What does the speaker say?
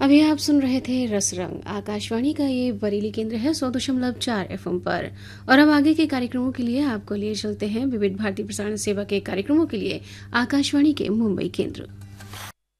अभी आप सुन रहे थे रसरंग। आकाशवाणी का ये बरेली केंद्र है 100.4 एफएम पर। और अब आगे के कार्यक्रमों के लिए आपको लिए चलते हैं विविध भारती प्रसारण सेवा के कार्यक्रमों के लिए आकाशवाणी के मुंबई केंद्र।